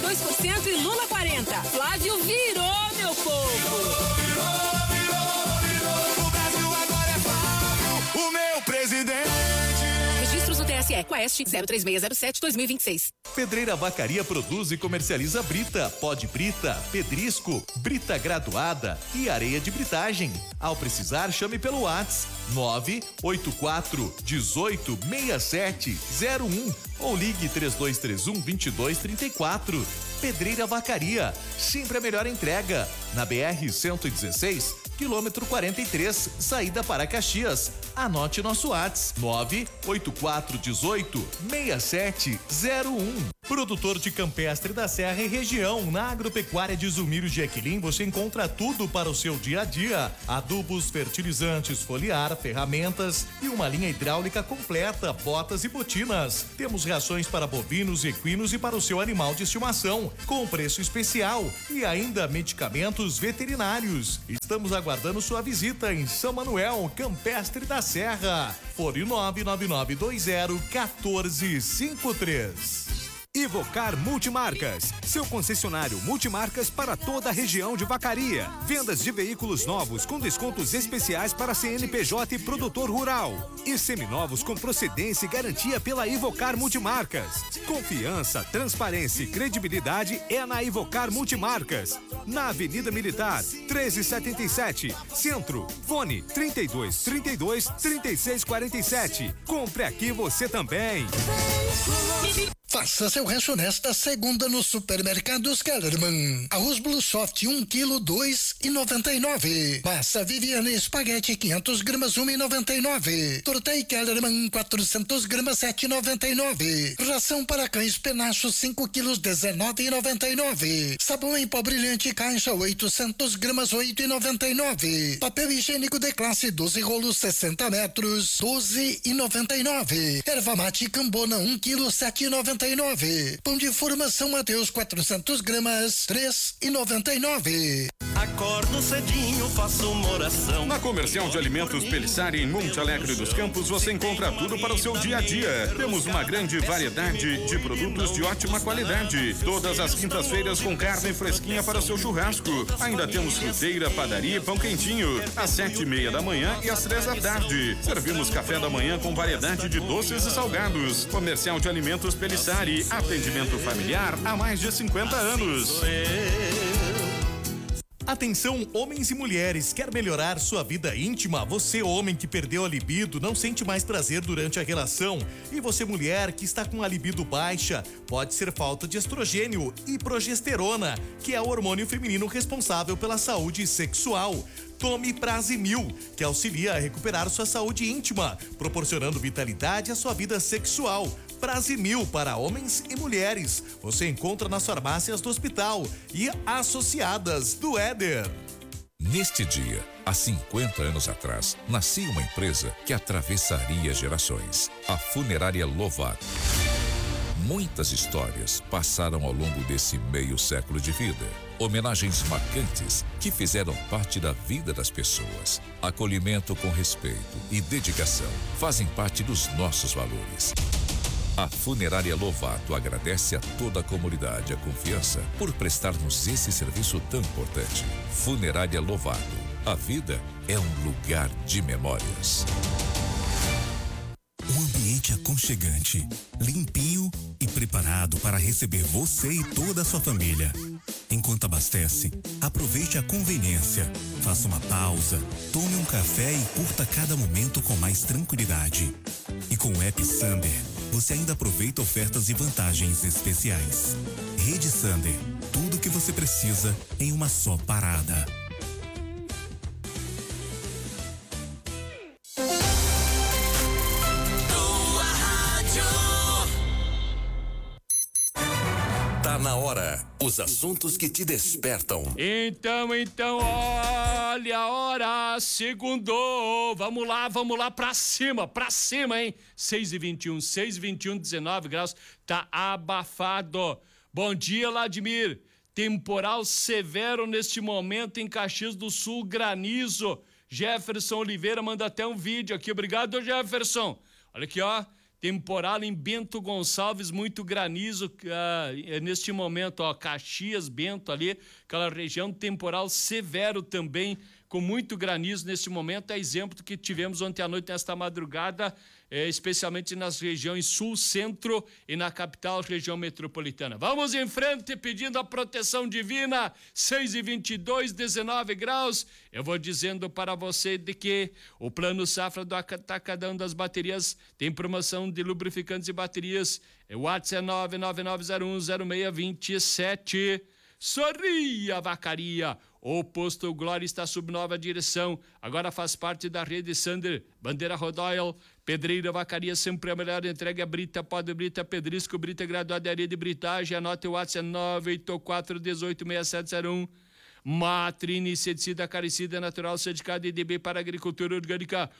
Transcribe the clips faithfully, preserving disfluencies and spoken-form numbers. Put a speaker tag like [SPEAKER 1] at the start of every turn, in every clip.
[SPEAKER 1] dois por cento e Lula quarenta por cento. Flávio virou, meu povo.
[SPEAKER 2] Virou, virou, virou. O Brasil agora é Flávio, o meu presidente.
[SPEAKER 1] Registros no T S E, Quest zero três seis zero sete dois mil e vinte e seis.
[SPEAKER 3] Pedreira Vacaria produz e comercializa brita, pó de brita, pedrisco, brita graduada e areia de britagem. Ao precisar, chame pelo WhatsApp nove oito quatro um oito seis sete zero um ou ligue três dois três um dois dois três quatro. Pedreira Vacaria, sempre a melhor entrega. Na B R cento e dezesseis, quilômetro quarenta e três, saída para Caxias. Anote nosso WhatsApp nove oito quatro um oito seis sete zero um. Produtor de Campestre da Serra e região, na Agropecuária de Zumiro Jequilim você encontra tudo para o seu dia a dia: adubos, fertilizantes, foliar, ferramentas e uma linha hidráulica completa, botas e botinas. Temos rações para bovinos, equinos e para o seu animal de estimação, com preço especial, e ainda medicamentos veterinários. Estamos aguardando sua visita em São Manuel, Campestre da Serra. Fone nove nove nove dois zero um quatro cinco três.
[SPEAKER 4] Ivocar Multimarcas, seu concessionário multimarcas para toda a região de Vacaria. Vendas de veículos novos com descontos especiais para C N P J e produtor rural. E seminovos com procedência e garantia pela Ivocar Multimarcas. Confiança, transparência e credibilidade é na Ivocar Multimarcas. Na Avenida Militar, treze setenta e sete, Centro. Fone trinta e dois, trinta e dois, trinta e seis quarenta e sete. Compre aqui você também.
[SPEAKER 5] Faça seu rancho nesta segunda no Supermercados Kellerman. Arroz Blue Soft um quilo, dois e noventa e nove. Massa Viviane Espaguete quinhentos gramas, um e noventa e nove. Tortei Kellerman quatrocentos gramas, sete e noventa e nove. Ração para cães Penacho cinco quilos, dezenove e noventa e nove. Sabão em pó brilhante caixa oitocentos gramas, oito e noventa e nove. Papel higiênico de classe doze rolos, sessenta metros, doze e noventa e nove. Erva mate Cambona um quilo, sete e noventa e nove. Pão de formação Mateus quatrocentos gramas, três e noventa e nove.
[SPEAKER 6] Acordo cedinho, faço uma oração.
[SPEAKER 7] Na Comercial de Alimentos Pelissari, em Monte Alegre dos Campos, você encontra tudo para o seu dia a dia. Temos uma grande variedade de produtos de ótima qualidade. Todas as quintas-feiras com carne fresquinha para o seu churrasco. Ainda temos fruteira, padaria e pão quentinho. Às sete e meia da manhã e às três da tarde. Servimos café da manhã com variedade de doces e salgados. Comercial de Alimentos Pelissari, atendimento familiar há mais de cinquenta anos.
[SPEAKER 3] Atenção, homens e mulheres, quer melhorar sua vida íntima? Você, homem que perdeu a libido, não sente mais prazer durante a relação? E você, mulher que está com a libido baixa, pode ser falta de estrogênio e progesterona, que é o hormônio feminino responsável pela saúde sexual. Tome Prazimil, que auxilia a recuperar sua saúde íntima, proporcionando vitalidade à sua vida sexual. Prazimil para homens e mulheres. Você encontra nas farmácias do hospital e associadas do Éder.
[SPEAKER 8] Neste dia, há cinquenta anos atrás, nascia uma empresa que atravessaria gerações. A Funerária Lovato. Muitas histórias passaram ao longo desse meio século de vida. Homenagens marcantes que fizeram parte da vida das pessoas. Acolhimento com respeito e dedicação fazem parte dos nossos valores. A Funerária Lovato agradece a toda a comunidade a confiança por prestar-nos esse serviço tão importante. Funerária Lovato. A vida é um lugar de memórias.
[SPEAKER 9] Um ambiente aconchegante, limpinho e preparado para receber você e toda a sua família. Enquanto abastece, aproveite a conveniência. Faça uma pausa, tome um café e curta cada momento com mais tranquilidade. E com o app Sander, você ainda aproveita ofertas e vantagens especiais. Rede Sander, tudo o que você precisa em uma só parada.
[SPEAKER 10] Tá na hora. Os assuntos que te despertam.
[SPEAKER 11] Então, então, olha a hora. Segundou. Vamos lá, vamos lá pra cima, pra cima, hein? seis e vinte e um, seis e vinte e um, dezenove graus. Tá abafado. Bom dia, Ladimir. Temporal severo neste momento em Caxias do Sul, granizo. Jefferson Oliveira manda até um vídeo aqui. Obrigado, Jefferson. Olha aqui, ó. temporal em Bento Gonçalves, muito granizo uh, neste momento, ó, Caxias, Bento ali, aquela região, temporal severo também, com muito granizo neste momento, é exemplo do que tivemos ontem à noite, nesta madrugada, eh, especialmente nas regiões sul, centro e na capital, região metropolitana. Vamos em frente pedindo a proteção divina, seis e vinte e dois, dezenove graus. Eu vou dizendo para você de que o Plano Safra do Atacadão das Baterias tem promoção de lubrificantes e baterias. O WhatsApp é nove nove nove zero um zero seis dois sete. Sorria, Vacaria! O posto Glória está sob nova direção. Agora faz parte da rede Sander, Bandeira Rodoyle, Pedreira Vacaria, sempre a melhor entrega. Brita, Pode Brita, Pedrisco, Brita Graduada e Areia de Britagem. Anote o WhatsApp nove oito quatro um oito seis sete zero um. Matrine, inseticida acaricida natural, certificado I D B para agricultura orgânica.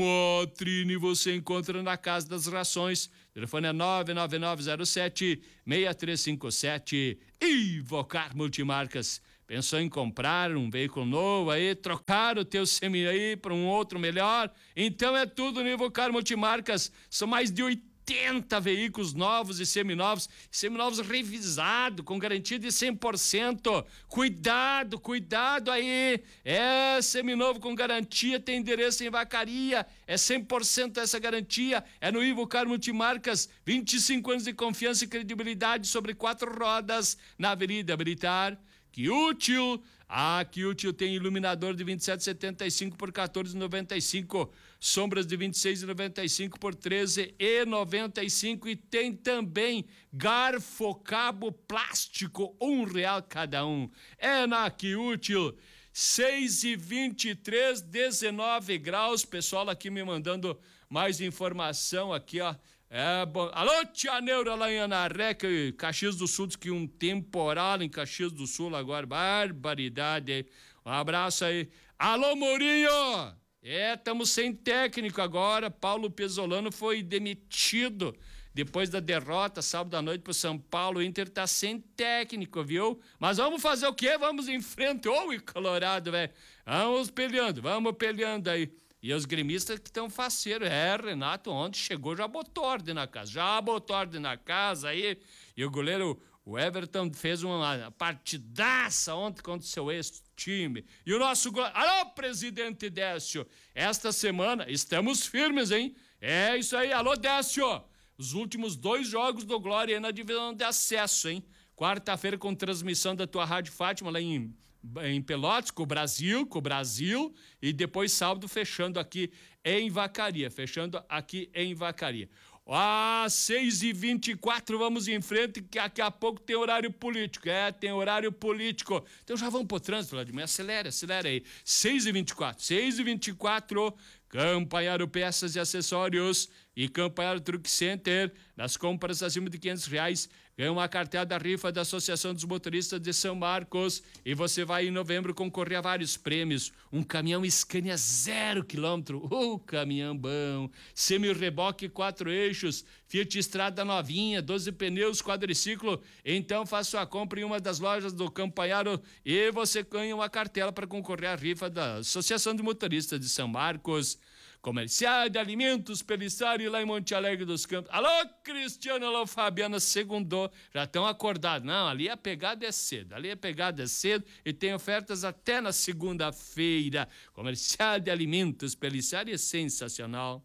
[SPEAKER 11] Matrine você encontra na Casa das Rações. Telefone é nove nove nove zero sete seis três cinco sete. Invocar Multimarcas. Pensou em comprar um veículo novo aí, trocar o teu semi aí para um outro melhor? Então é tudo no Invocar Multimarcas. São mais de oitenta veículos novos e seminovos, seminovos revisados, com garantia de cem por cento. Cuidado, cuidado aí. É seminovo com garantia, tem endereço em Vacaria. É cem por cento essa garantia. É no Invocar Multimarcas. vinte e cinco anos de confiança e credibilidade sobre quatro rodas na Avenida Militar. Que útil! Ah, que útil, tem iluminador de vinte e sete reais e setenta e cinco por quatorze reais e noventa e cinco, sombras de vinte e seis reais e noventa e cinco por treze reais e noventa e cinco, e tem também garfo, cabo plástico, um real cada um. É na Que Útil, seis e vinte e três, dezenove graus, pessoal aqui me mandando mais informação aqui, ó. É bom. Alô, tia Neura lá em Anaré, Caxias do Sul, diz que um temporal em Caxias do Sul agora, barbaridade aí. Um abraço aí. Alô, Mourinho! É, estamos sem técnico agora. Paulo Pesolano foi demitido depois da derrota sábado à noite pro São Paulo. O Inter tá sem técnico, viu? Mas vamos fazer o quê? Vamos em frente. Ô, oh, Colorado, velho. Vamos peleando, vamos peleando aí. E os gremistas que estão faceiros. É, Renato ontem chegou, já botou ordem na casa. Já botou ordem na casa aí. E o goleiro, o Everton, fez uma partidaça ontem contra o seu ex-time. E o nosso goleiro... Alô, presidente Décio. Esta semana estamos firmes, hein? É isso aí. Alô, Décio. Os últimos dois jogos do Glória na divisão de acesso, hein? Quarta-feira com transmissão da tua Rádio Fátima lá em... em Pelotas, com o Brasil, com o Brasil, e depois sábado fechando aqui em Vacaria, fechando aqui em Vacaria. Ah, seis e vinte e quatro, vamos em frente, que daqui a pouco tem horário político, é, tem horário político. Então já vamos pro trânsito, Vladimir, acelera, acelera aí. seis e vinte e quatro, seis e vinte e quatro, Campanharo Peças e Acessórios e Campanharo Truck Center, nas compras acima de quinhentos reais, ganha uma cartela da rifa da Associação dos Motoristas de São Marcos, e você vai em novembro concorrer a vários prêmios. Um caminhão Scania zero quilômetro, o uh, caminhão bom, semi-reboque quatro eixos, Fiat Estrada novinha, doze pneus, quadriciclo. Então faça sua compra em uma das lojas do Campanharo e você ganha uma cartela para concorrer à rifa da Associação de Motoristas de São Marcos. Comercial de Alimentos Pelissari lá em Monte Alegre dos Campos. Alô, Cristiano, alô, Fabiana, segundou. Já estão acordados. Não, ali a pegada é cedo. Ali a pegada é cedo e tem ofertas até na segunda-feira. Comercial de Alimentos Pelissari é sensacional.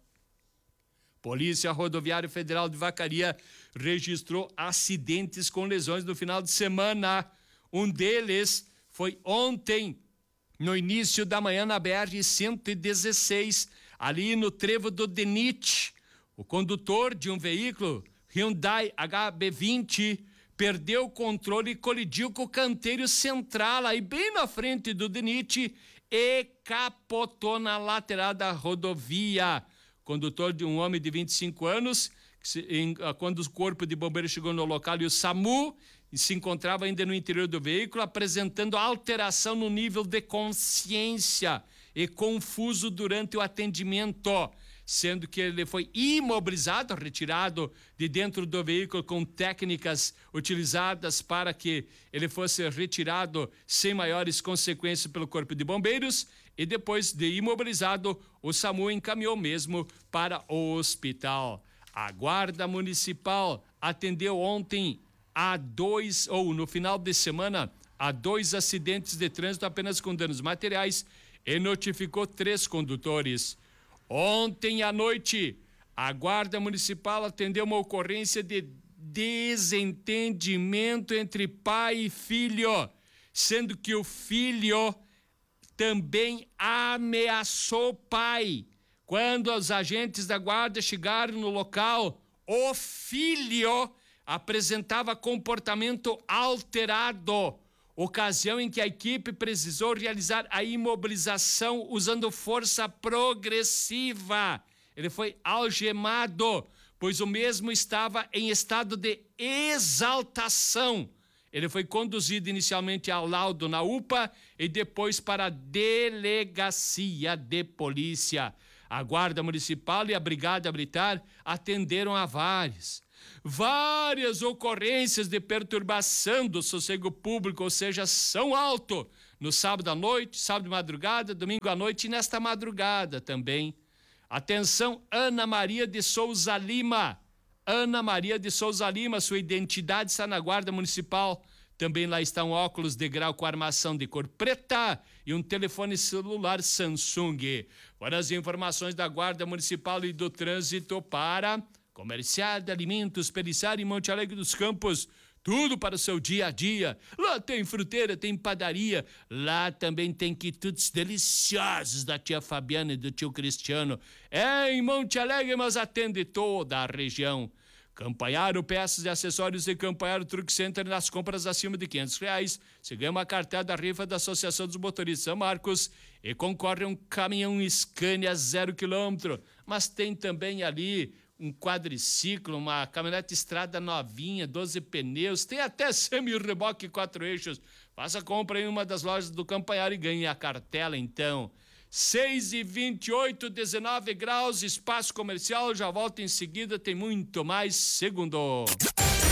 [SPEAKER 11] Polícia Rodoviária Federal de Vacaria registrou acidentes com lesões no final de semana. Um deles foi ontem, no início da manhã, na B R cento e dezesseis, ali no trevo do Denit. O condutor de um veículo Hyundai H B vinte perdeu o controle e colidiu com o canteiro central, aí bem na frente do Denit, e capotou na lateral da rodovia. Condutor de um homem de vinte e cinco anos, que se, em, quando o corpo de bombeiro chegou no local, e o SAMU se encontrava ainda no interior do veículo, apresentando alteração no nível de consciência e confuso durante o atendimento, sendo que ele foi imobilizado, retirado de dentro do veículo com técnicas utilizadas para que ele fosse retirado sem maiores consequências pelo Corpo de Bombeiros, e depois de imobilizado, o SAMU encaminhou mesmo para o hospital. A Guarda Municipal atendeu ontem a dois, ou no final de semana, a dois acidentes de trânsito apenas com danos materiais e notificou três condutores. Ontem à noite, a Guarda Municipal atendeu uma ocorrência de desentendimento entre pai e filho, sendo que o filho também ameaçou o pai. Quando os agentes da guarda chegaram no local, o filho apresentava comportamento alterado, ocasião em que a equipe precisou realizar a imobilização usando força progressiva. Ele foi algemado, pois o mesmo estava em estado de exaltação. Ele foi conduzido inicialmente ao laudo na U P A e depois para a delegacia de polícia. A Guarda Municipal e a Brigada Militar atenderam a várias, várias ocorrências de perturbação do sossego público, ou seja, São Alto, no sábado à noite, sábado de madrugada, domingo à noite e nesta madrugada também. Atenção, Ana Maria de Souza Lima. Ana Maria de Souza Lima, sua identidade está na Guarda Municipal. Também lá está um óculos de grau com armação de cor preta e um telefone celular Samsung. Para as informações da Guarda Municipal e do Trânsito para Comercial de Alimentos Pelissari em Monte Alegre dos Campos. Tudo para o seu dia a dia. Lá tem fruteira, tem padaria. Lá também tem quitutes deliciosos da tia Fabiana e do tio Cristiano. É em Monte Alegre, mas atende toda a região. Campanharo Peças e Acessórios e Campanharo Truck Center nas compras acima de quinhentos reais. Você ganha uma cartela da rifa da Associação dos Motoristas São Marcos e concorre a um caminhão Scania zero quilômetro. Mas tem também ali um quadriciclo, uma caminhonete estrada novinha, doze pneus, tem até semi-reboque quatro eixos. Faça compra em uma das lojas do Campanharo e ganhe a cartela então. seis e vinte e oito, dezenove graus, espaço comercial, já volto em seguida, tem muito mais segundo.